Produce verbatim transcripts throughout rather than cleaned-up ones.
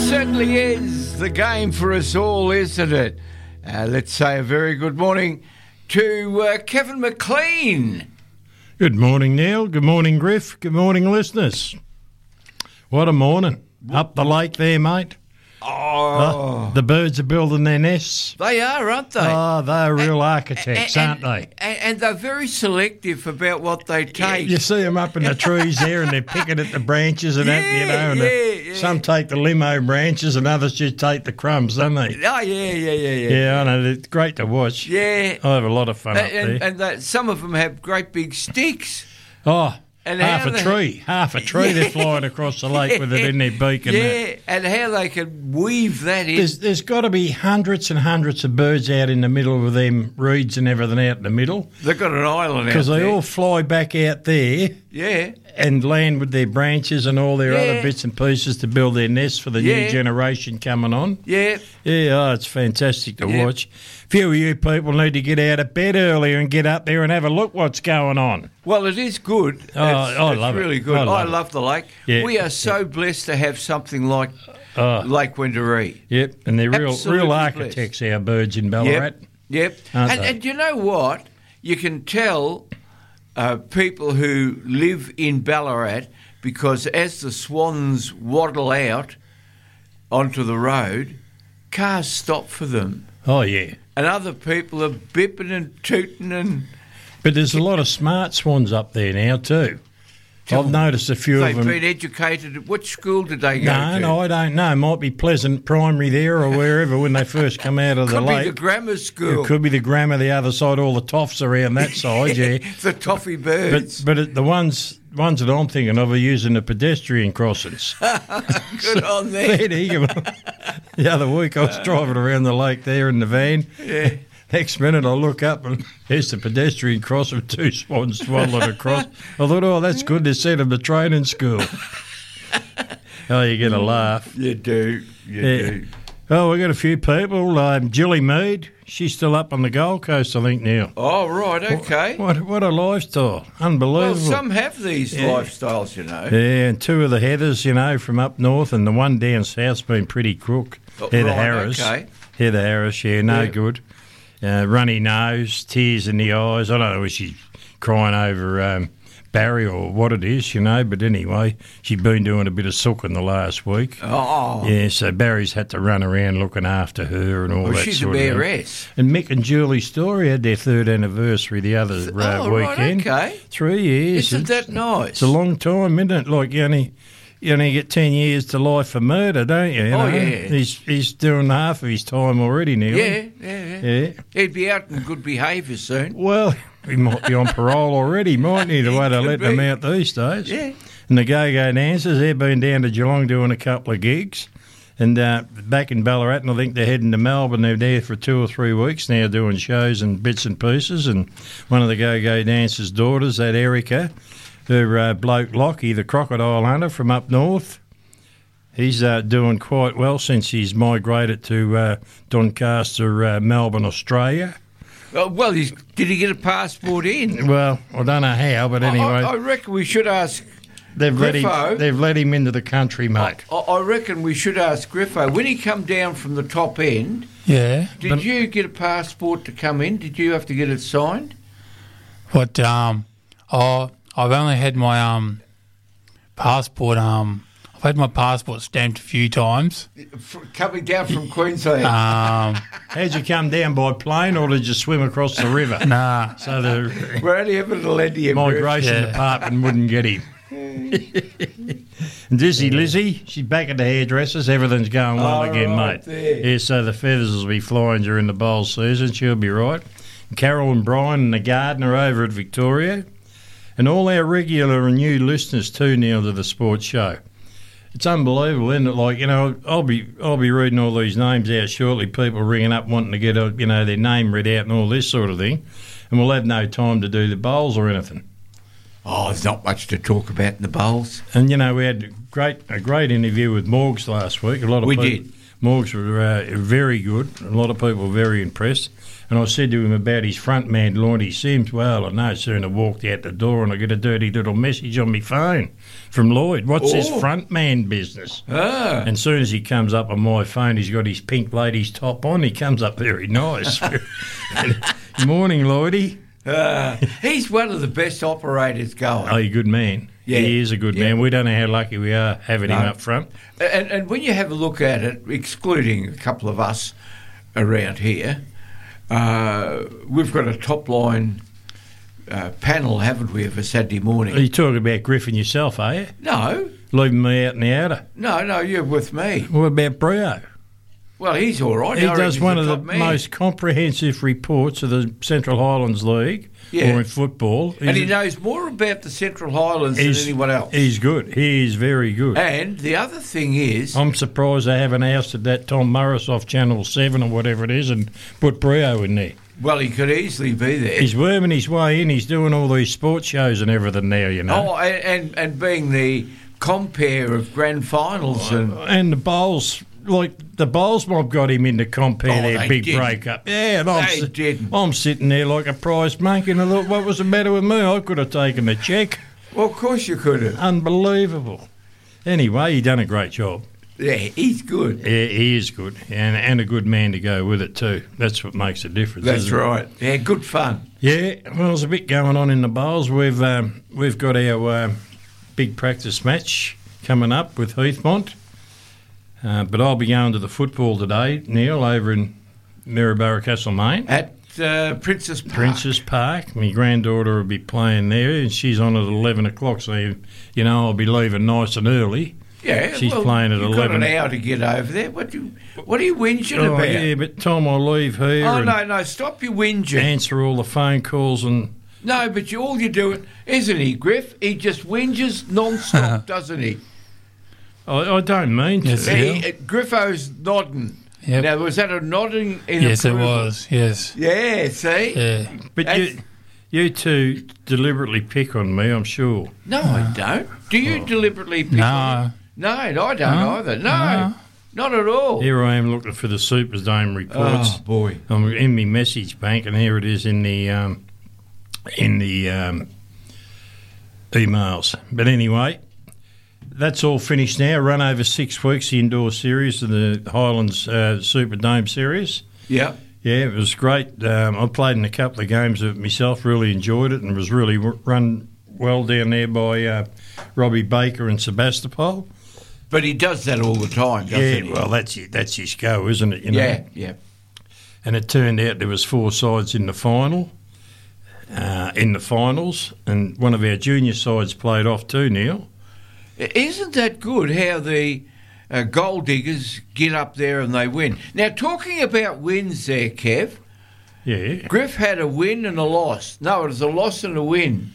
certainly is the game for us all, isn't it? Uh, let's say a very good morning to uh, Kevin McLean. Good morning, Neil. Good morning, Griff. Good morning, listeners. What a morning. Up the lake there, mate. Oh. Uh, the birds are building their nests. They are, aren't they? Oh, they're real and, architects, and, aren't they? And, and they're very selective about what they take. You see them up in the trees there and they're picking at the branches and yeah, that, you know. And yeah, the, yeah. Some take the limo branches and others just take the crumbs, don't they? Oh, yeah, yeah, yeah, yeah. Yeah, I know. It's great to watch. Yeah. I have a lot of fun and, up there. And, and that, some of them have great big sticks. Oh, And half a they, tree, half a tree. Yeah. They're flying across the lake with it in their beak. And yeah, that. and how they can weave that in. There's, there's got to be hundreds and hundreds of birds out in the middle of them reeds and everything out in the middle. They've got an island out there. Because they all fly back out there. Yeah. And land with their branches and all their yeah. other bits and pieces to build their nests for the yeah. new generation coming on. Yeah. Yeah, oh, it's fantastic to yeah. watch. A few of you people need to get out of bed earlier and get up there and have a look what's going on. Well, it is good. Oh, it's, I it's love really it. good. I love, I love the lake. Yeah. We are so yeah. blessed to have something like oh. Lake Wendouree. Yep, and they're real, Absolutely real architects, blessed. Our birds in Ballarat. Yep, yep. And, and you know what? You can tell uh, people who live in Ballarat because as the swans waddle out onto the road, cars stop for them. Oh, yeah. And other people are bipping and tooting and... But there's a lot of smart swans up there now too. I've noticed a few They've of them. been educated. Which school did they go no, to? No, I don't know. Might be Pleasant Primary there or wherever when they first come out of the lake. Could be the grammar school. It could be the grammar the other side, all the toffs around that side, yeah. The toffee birds. But, but the ones... ones that I'm thinking of are using the pedestrian crossings. Good on them. The other week I was driving around the lake there in the van. Yeah. Next minute I look up and there's the pedestrian crossing, two swans swaddling across. I thought, oh, that's good. They sent them to training school. Oh, you get a laugh. You do. You yeah. do. Oh, we've got a few people. Um, Julie Mead, she's still up on the Gold Coast, I think, now. Oh, right, okay. What what a lifestyle. Unbelievable. Well, some have these yeah. lifestyles, you know. Yeah, and two of the Heathers, you know, from up north, and the one down south's been pretty crook. Oh, Heather right, Harris. okay. Heather Harris, yeah, no yeah. good. Uh, runny nose, tears in the eyes. I don't know if she's crying over um, Barry or what it is, you know, but anyway, she's been doing a bit of sooking the last week. Oh. Yeah, so Barry's had to run around looking after her and all well, that she's sort a of thing. bearess. And Mick and Julie Story had their third anniversary the other uh, oh, weekend. Right, okay. Three years. Isn't it's, that nice? It's a long time, isn't it? Like, you only... You only get ten years to life for murder, don't you? you oh, know? yeah. He's he's doing half of his time already, nearly. Yeah, yeah, yeah, yeah. He'd be out in good behaviour soon. Well, he might be on parole already, mightn't he, the way they're letting him out these days. Yeah. And the Go-Go Dancers, they've been down to Geelong doing a couple of gigs. And uh, back in Ballarat, and I think they're heading to Melbourne. They're there for two or three weeks now doing shows and bits and pieces. And one of the Go-Go Dancers' daughters, that Erica, her uh, bloke Lockie, the crocodile hunter from up north, he's uh, doing quite well since he's migrated to uh, Doncaster, uh, Melbourne, Australia. Uh, well, he's, did he get a passport in? Well, I don't know how, but anyway. I, I reckon we should ask they've let, Griffo. him, they've let him into the country, mate. I, I reckon we should ask Griffo. When he come down from the top end, yeah, did but, you get a passport to come in? Did you have to get it signed? What, um, oh... I've only had my um passport. Um, I've had my passport stamped a few times. Coming down from Queensland. Um, how'd you come down, by plane, or did you swim across the river? Nah. So the we're only having to lend him. Migration yeah. department wouldn't get him. And Dizzy Lizzie, she's back at the hairdressers. Everything's going well oh, again, right mate. There. Yeah, so the feathers will be flying during the bowl season. She'll be right. And Carol and Brian and the gardener over at Victoria. And all our regular and new listeners too, Neil, to the sports show. It's unbelievable, isn't it? Like, you know, I'll be I'll be reading all these names out shortly. People ringing up wanting to get a, you know, their name read out and all this sort of thing, and we'll have no time to do the bowls or anything. Oh, there's not much to talk about in the bowls. And you know, we had a great a great interview with Morgs last week. A lot of we people, did. Morgs were uh, very good. A lot of people were very impressed. And I said to him about his front man, Lloydie Sims. Well, I no sooner walked out the door and I get a dirty little message on my phone from Lloyd. What's Oh. this front man business? Ah. And as soon as he comes up on my phone, he's got his pink lady's top on. He comes up very nice. Morning, Lloydie. Uh, he's one of the best operators going. Oh, you're a good man. Yeah. He is a good Yeah. man. We don't know how lucky we are having him No. up front. And, and when you have a look at it, excluding a couple of us around here, uh, we've got a top line uh, panel, haven't we, of a Saturday Are morning? you talking about Griffin yourself, are you? No, Leaving me out in the outer. no, no, you're with me. What about Brio? Well, he's all right. He I reckon does he's one a of the top man. most comprehensive reports of the Central Highlands League, Yeah. or in football. And he He's- knows more about the Central Highlands than he's- anyone else. He's good. He is very good. And the other thing is, I'm surprised they haven't ousted that Tom Morris off Channel seven or whatever it is and put Brio in there. well, he could easily be there. He's worming his way in. He's doing all these sports shows and everything now, you know. Oh, and, and and being the compare of grand finals and And the Bowls, like the Bowls mob got him into compare Oh, their they big didn't. breakup. Yeah, and I'm, They si- didn't. I'm sitting there like a prize monkey and I thought, what was the matter with me? I could have taken the cheque. well, of course you could have. Unbelievable. Anyway, he done a great job. Yeah, he's good. Yeah, he is good, and and a good man to go with it too. That's what makes a difference. That's isn't it? right. Yeah, good fun. Yeah, well, there's a bit going on in the Bowls. We've um, we've got our um, big practice match coming up with Heathmont, uh, but I'll be going to the football today, Neil, over in Maryborough, Castlemaine. At uh, Princess Park. Princess Park. My granddaughter will be playing there, and she's on at eleven o'clock. So you, you know, I'll be leaving nice and early. Yeah, She's well, playing at you've eleven. got an hour to get over there. What do you, what are you whinging Oh about? yeah, but Tom, I'll leave here Oh, and no, no, stop your whinging. answer all the phone calls and. No, but you, all you're doing, isn't he, Griff? He just whinges non-stop, doesn't he? I, I don't mean to. Yes, He, Yeah. uh, Griffo's nodding. Yep. Now, was that a nodding in Yes, it approval? was. Yes. Yeah, see? Yeah. But That's- you, you two deliberately pick on me, I'm sure. No, I don't. Do you deliberately pick No. on him? No, I don't No. either. No, No. not at all. Here I am looking for the Superdome reports. Oh, boy. I'm in my message bank, and here it is in the um, in the um, emails. But anyway, that's all finished now. Run over six weeks, the indoor series of the Highlands uh, Superdome series. Yeah. Yeah, it was great. Um, I played in a couple of games of it myself, really enjoyed it, and was really w- run well down there by uh, Robbie Baker and Sebastopol. But he does that all the time, doesn't Yeah, he? well, that's it. That's his go, isn't it? You know? yeah, yeah. And it turned out there was four sides in the final, uh, in the finals, and one of our junior sides played off too, Neil. Isn't that good how the uh, gold diggers get up there and they win? Now, talking about wins there, Kev, Yeah. Griff had a win and a loss. No, it was a loss and a win.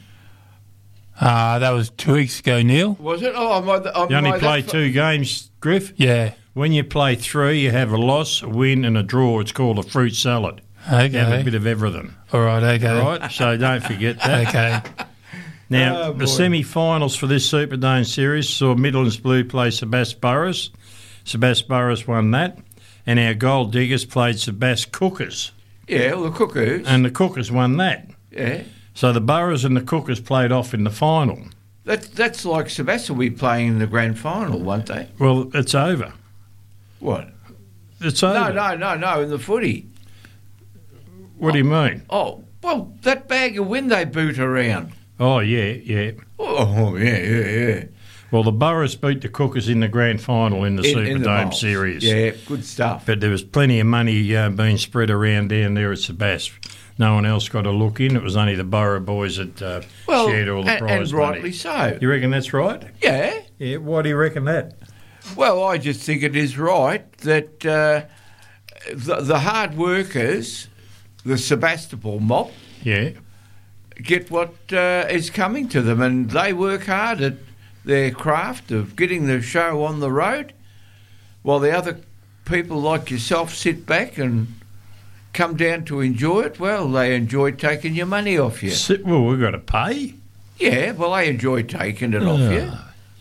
Uh, that was two weeks ago, Neil. Was it? Oh, am I, am You only I play that- two games, Griff. Yeah. When you play three, you have a loss, a win, and a draw. It's called a fruit salad. You have a Okay. bit of everything. All right. Okay. All right? So don't forget that. Okay. Now, Oh, boy. the semi-finals for this Superdome series saw Midlands Blue play Sebast Burris. Sebast Burris won that. And our Gold Diggers played Sebast Cookers. Yeah, well, the Cuckoos. And the Cookers won that. yeah. So the Burrows and the Cookers played off in the final. That, that's like Sebastian will be playing in the grand final, won't they? Well, it's over. What? It's No, over. no, no, no, in the footy. What do you mean? Oh, well, that bag of wind they boot around. Oh, yeah, yeah. Oh, yeah, yeah, yeah. Well, the Burrows beat the Cookers in the grand final in the In- in the Superdome bowls. series. Yeah, good stuff. But there was plenty of money uh, being spread around down there at Sebast. No one else got a look in. It was only the Borough boys that uh, Well, shared all the and, prize and rightly money. so. You reckon that's right? Yeah. Yeah. Why do you reckon that? Well, I just think it is right that uh, the, the hard workers, the Sebastopol mob, Yeah. get what uh, is coming to them, and they work hard at their craft of getting the show on the road, while the other people like yourself sit back and come down to enjoy it. Well, they enjoy taking your money off you. Si- Well, we've got to pay. Yeah, well, they enjoy taking it off you.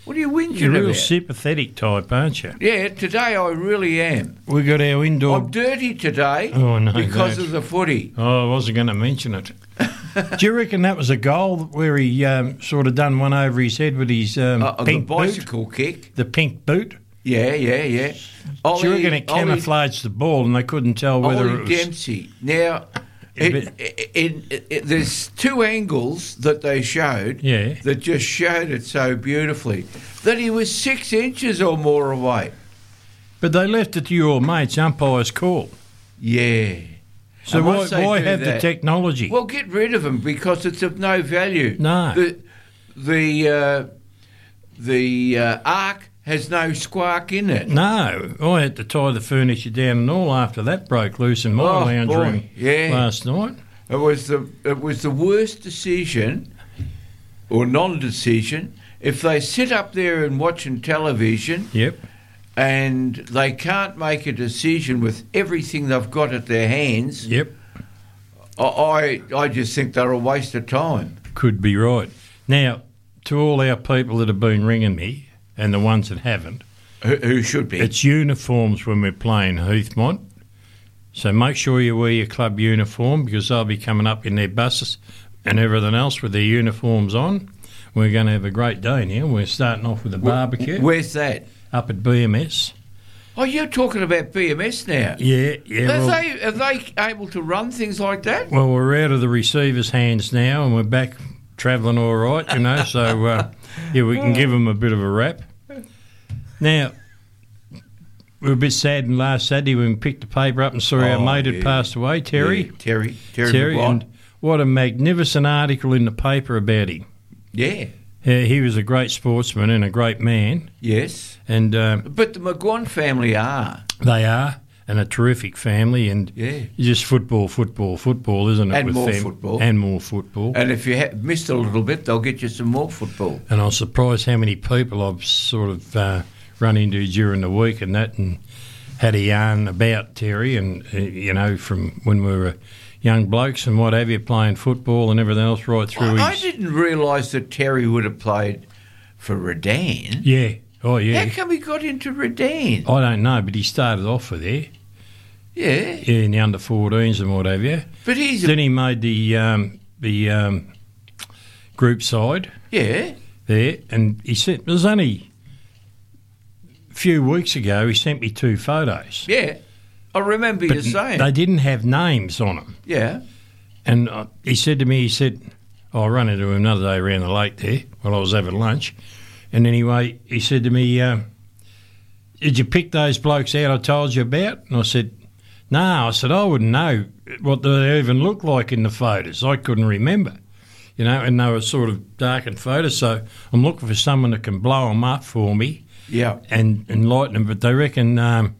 What are you whinging You're a real about? sympathetic type, aren't you? Yeah, today I really am. We got our indoor... I'm dirty today Oh, no, because don't. of the footy. Oh, I wasn't going to mention it. Do you reckon that was a goal where he um, sort of done one over his head with his um, Uh, the pink bicycle boot? kick. The pink boot? Yeah, yeah, yeah. Do you reckon it Ollie- camouflaged the ball and they couldn't tell whether Ollie it was... Dempsey. Now, it, it, it, it, there's two angles that they showed Yeah. that just showed it so beautifully. That he was six inches or more away. But they left it to your mates, umpire's call. Yeah. So And why, once they why do have the that- technology? Well, get rid of them because it's of no value. No. The the uh, the uh, arc has no squark in it. No, I had to tie the furniture down and all after that broke loose in my Oh, lounge boy, room yeah. last night. It was the it was the worst decision or non-decision. If they sit up there and watching television Yep. and they can't make a decision with everything they've got at their hands, Yep. I I, I just think they're a waste of time. Could be right. Now, to all our people that have been ringing me and the ones that haven't, Who, who should be? it's uniforms when we're playing Heathmont. So make sure you wear your club uniform because they'll be coming up in their buses and everything else with their uniforms on. We're going to have a great day now. We're starting off with a barbecue Where's that? up at B M S. Oh, you're talking about B M S now. Yeah, yeah. Are well- they are they able to run things like that? Well, we're out of the receiver's hands now, and we're back travelling all right, you know. So uh, yeah, we can give them a bit of a rap. Now, we were a bit saddened last Saturday when we picked the paper up and saw our Oh, mate had yeah. passed away, Terry. Yeah, Terry. Terry. Terry, Maguire. and what a magnificent article in the paper about him. Yeah. Uh, he was a great sportsman and a great man, Yes. and um, But the McGuan family are. they are, and a terrific family, and Yeah. just football, football, football, isn't it? And with more them? football. And more football. And if you ha- missed a little bit, they'll get you some more football. And I was surprised how many people I've sort of uh, run into during the week and that, and had a yarn about Terry, and uh, you know, from when we were young blokes and what have you, playing football and everything else right through I, I his. didn't realise that Terry would have played for Redan. Yeah, oh yeah. How come he got into Redan? I don't know, but he started off with there, Yeah. yeah, in the under fourteens and what have you. But he's Then a, he made the um, the um, group side yeah. there, and he sent. It was only a few weeks ago. He sent me two photos. Yeah. I remember you But saying. they didn't have names on them. yeah. And uh, he said to me, he said, oh, I ran into him another day around the lake there while I was having lunch. And anyway, he said to me, uh, did you pick those blokes out I told you about? And I said, no. I said, I wouldn't know what they even looked like in the photos. I couldn't remember, you know, and they were sort of darkened photos. So I'm looking for someone that can blow them up for me Yeah. and enlighten them. But they reckon um,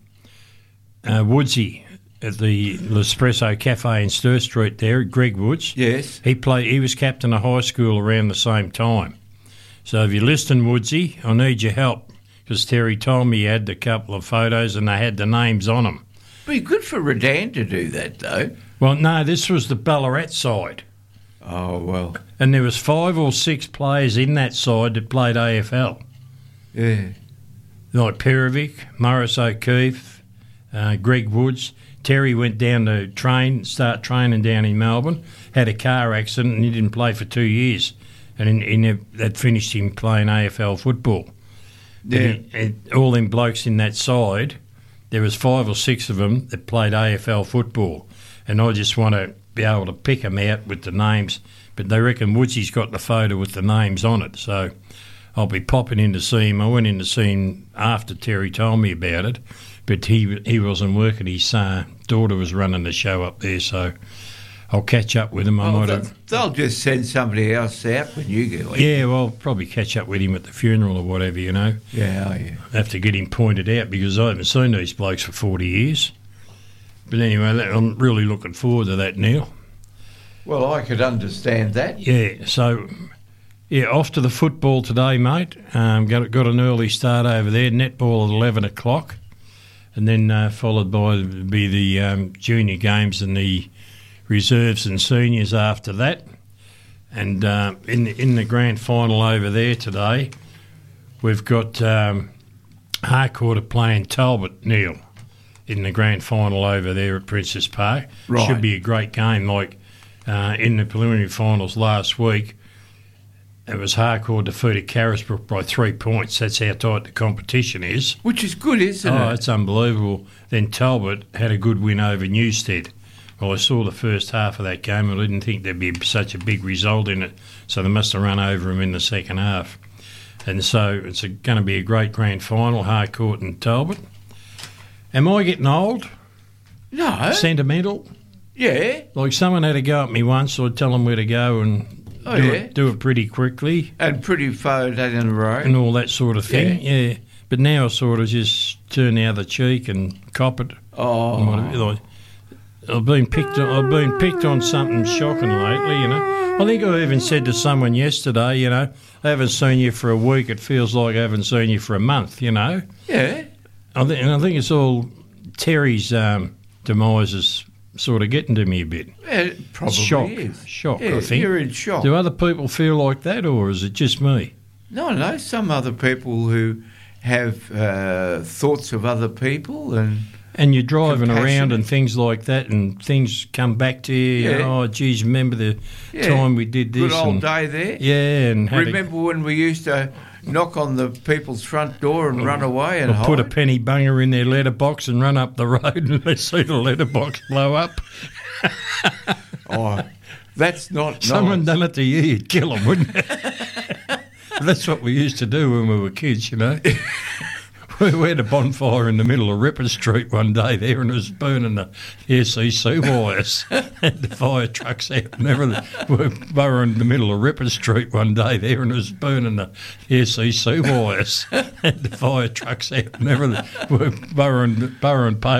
uh, Woodsy at the L'Espresso Cafe in Stir Street there, Greg Woods, Yes. he played. He was captain of high school around the same time. So if you're listening, Woodsy, I need your help because Terry told me he had a couple of photos and they had the names on them. Be good for Redan to do that, though. Well, no, this was the Ballarat side, Oh, well. and there was five or six players in that side that played A F L, Yeah. like Perovic, Morris O'Keefe, uh, Greg Woods. Terry went down to train, start training down in Melbourne, had a car accident and he didn't play for two years. And in, in, that finished him playing A F L football. But Yeah. he- it- all them blokes in that side, there was five or six of them that played A F L football. And I just want to be able to pick them out with the names. But they reckon Woodsy's got the photo with the names on it. So I'll be popping in to see him. I went in to see him after Terry told me about it. But he he wasn't working. His uh, daughter was running the show up there, so I'll catch up with him. I Oh, might they- have, they'll just send somebody else out when you get in. yeah, well, probably catch up with him at the funeral or whatever, you know. Yeah, oh, yeah. Have to get him pointed out because I haven't seen these blokes for forty years. But anyway, that- I'm really looking forward to that, Neil. Well, I could understand that. Yeah, so, yeah, off to the football today, mate. Um, got, got an early start over there, netball at eleven o'clock. And then uh, followed by be the um, junior games and the reserves and seniors after that. And uh, in the, in the grand final over there today, we've got um, Harcourt playing Talbot, Neil, in the grand final over there at Princess Park. Right. Should be a great game. Like uh, in the preliminary finals last week, it was Harcourt defeated Carisbrook by three points. That's how tight the competition is. Which is good, isn't Oh, it? it's unbelievable. Then Talbot had a good win over Newstead. Well, I saw the first half of that game. I didn't think there'd be such a big result in it, so they must have run over him in the second half. And so it's going to be a great grand final, Harcourt and Talbot. Am I getting old? No. Sentimental? Yeah. Like someone had to go at me once, so I'd tell them where to go and Oh, do, yeah. it, do it pretty quickly And pretty far that in a row. and all that sort of thing. Yeah. Yeah. But now I sort of just turn the other cheek and cop it. Oh. And whatever, like, I've been picked on, I've been picked on something shocking lately, you know. I think I even said to someone yesterday, you know, I haven't seen you for a week. It feels like I haven't seen you for a month, you know. Yeah. I th- and I think it's all Terry's um, demise is sort of getting to me a bit. It probably Shock. is. Shock, Yeah, I think. You're in shock. Do other people feel like that, or is it just me? No, no. Some other people who have uh, thoughts of other people and... And you're driving around Compassionate. and things like that, and things come back to you. Yeah. Oh, geez, remember the Yeah. time we did this? Good old and, day there. Yeah, and had Remember when we used to knock on the people's front door and run away and a, or put a hide? penny bunger in their letterbox and run up the road and they see the letterbox blow up. Oh, that's not Someone nice. done it to you, you'd kill them, wouldn't you? That's what we used to do when we were kids, you know. We we had a bonfire in the middle of Ripper Street one day there, and it was burning the S E C wires. Had the fire trucks out and everything. We were in the middle of Ripper Street one day there, and it was burning the S E C wires. Had the fire trucks out and everything. We were burning, burning